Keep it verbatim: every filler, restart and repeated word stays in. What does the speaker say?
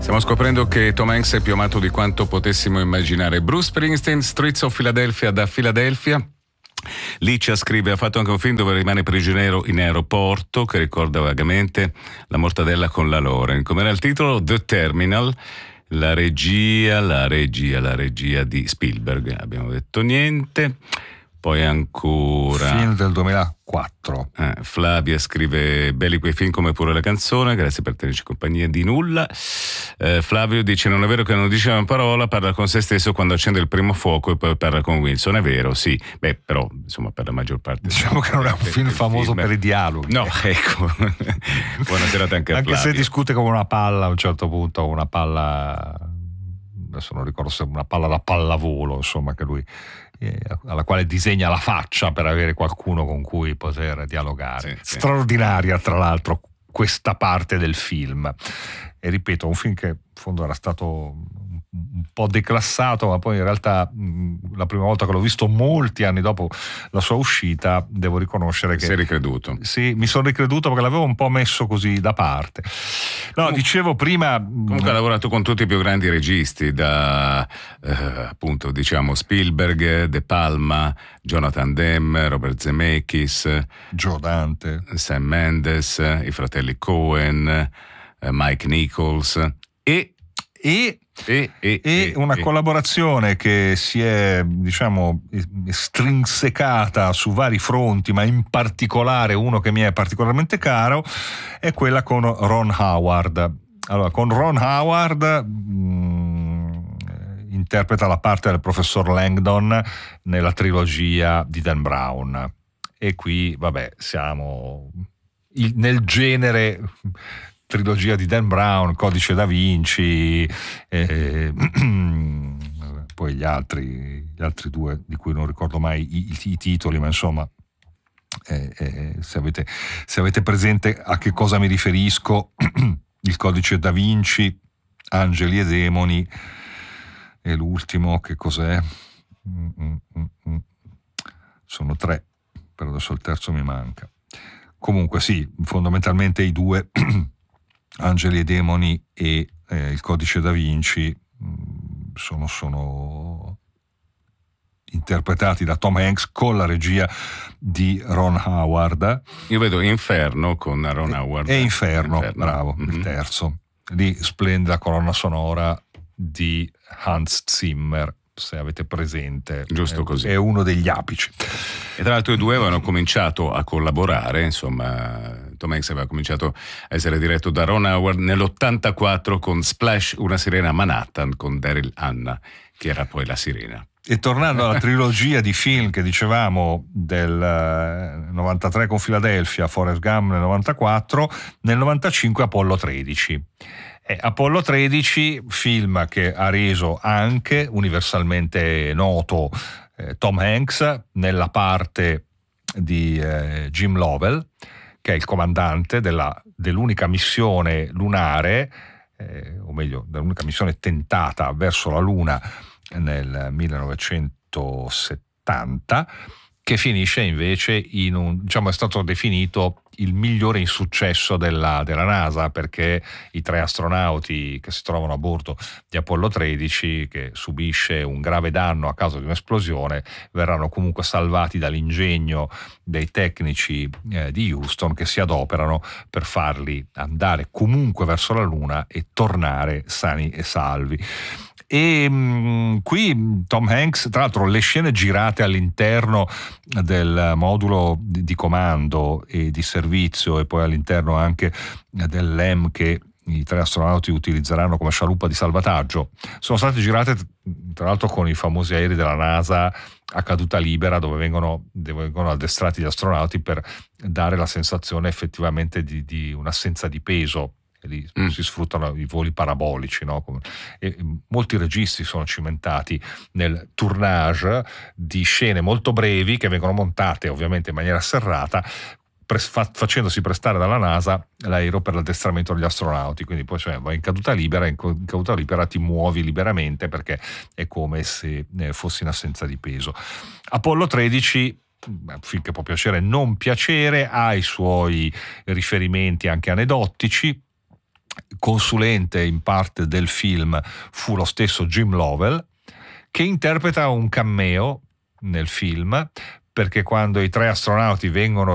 Stiamo scoprendo che Tom Hanks è più amato di quanto potessimo immaginare. Bruce Springsteen, Streets of Philadelphia, da Philadelphia. Licia scrive: ha fatto anche un film dove rimane prigioniero in aeroporto, che ricorda vagamente La mortadella con la Loren. Com'era il titolo? The Terminal. La regia, la regia, la regia di Spielberg. Abbiamo detto niente. Poi ancora film del duemilaquattro. eh, Flavia scrive: belli quei film come pure la canzone, grazie per tenerci compagnia di nulla. eh, Flavio dice: non è vero che non dice una parola, parla con se stesso quando accende il primo fuoco e poi parla con Wilson. È vero, sì, beh, però insomma per la maggior parte diciamo che non è un film famoso film. per i dialoghi, no, ecco. Buona serata anche a anche Flavio. se discute come una palla a un certo punto, una palla, adesso non ricordo se una palla da pallavolo, insomma, che lui alla quale disegna la faccia per avere qualcuno con cui poter dialogare. Sì, straordinaria sì. Tra l'altro questa parte del film, e ripeto, un film che in fondo era stato un po' declassato, ma poi in realtà mh, la prima volta che l'ho visto molti anni dopo la sua uscita, devo riconoscere che sei ricreduto. Sì, mi sono ricreduto perché l'avevo un po' messo così da parte. No, Com- dicevo prima comunque ha lavorato con tutti i più grandi registi, da eh, appunto diciamo Spielberg, De Palma, Jonathan Demme, Robert Zemeckis, Joe Dante, Sam Mendes, i fratelli Coen, eh, Mike Nichols e e E, e, e una e, collaborazione che si è, diciamo, strinsecata su vari fronti, ma in particolare uno che mi è particolarmente caro è quella con Ron Howard. Allora, con Ron Howard mh, interpreta la parte del professor Langdon nella trilogia di Dan Brown, e qui vabbè siamo il, nel genere trilogia di Dan Brown, Codice da Vinci, eh, poi gli altri, gli altri due di cui non ricordo mai i, i, i titoli, ma insomma eh, eh, se, avete, se avete presente a che cosa mi riferisco, il Codice da Vinci, Angeli e Demoni, e l'ultimo che cos'è? Mm, mm, mm, mm. Sono tre, per adesso il terzo mi manca. Comunque sì, fondamentalmente i due Angeli e Demoni e eh, il Codice da Vinci mh, sono, sono interpretati da Tom Hanks con la regia di Ron Howard. Io vedo Inferno con Ron Howard. E Inferno, Inferno. bravo, mm-hmm. Il terzo. Lì splendida colonna sonora di Hans Zimmer, se avete presente. Giusto è, così. È uno degli apici. E tra l'altro i due avevano cominciato a collaborare, insomma, Tom Hanks aveva cominciato a essere diretto da Ron Howard nell'ottantaquattro con Splash, una sirena a Manhattan con Daryl Hannah, che era poi la sirena. E tornando alla trilogia di film che dicevamo del novantatré con Philadelphia, Forrest Gump nel novantaquattro, nel novantacinque Apollo tredici. E Apollo tredici, film che ha reso anche universalmente noto eh, Tom Hanks nella parte di eh, Jim Lovell, che è il comandante della, dell'unica missione lunare, eh, o meglio, dell'unica missione tentata verso la Luna nel millenovecentosettanta, che finisce invece in un, diciamo, è stato definito il migliore insuccesso della, della NASA, perché i tre astronauti che si trovano a bordo di Apollo tredici, che subisce un grave danno a causa di un'esplosione, verranno comunque salvati dall'ingegno dei tecnici eh, di Houston, che si adoperano per farli andare comunque verso la Luna e tornare sani e salvi. E mh, qui Tom Hanks, tra l'altro le scene girate all'interno del modulo di, di comando e di servizio, e poi all'interno anche dell'E M che i tre astronauti utilizzeranno come scialuppa di salvataggio, sono state girate tra l'altro con i famosi aerei della NASA a caduta libera, dove vengono, dove vengono addestrati gli astronauti per dare la sensazione effettivamente di, di un'assenza di peso. E lì mm. si sfruttano i voli parabolici, no? E molti registi sono cimentati nel tournage di scene molto brevi che vengono montate ovviamente in maniera serrata, pre- fa- facendosi prestare dalla NASA l'aereo per l'addestramento degli astronauti. Quindi poi cioè, vai in caduta libera, in caduta libera ti muovi liberamente, perché è come se eh, fossi in assenza di peso. Apollo tredici, un film che può piacere non piacere, ha i suoi riferimenti anche aneddotici. consulente in parte del film fu lo stesso Jim Lovell, che interpreta un cameo nel film, perché quando i tre astronauti vengono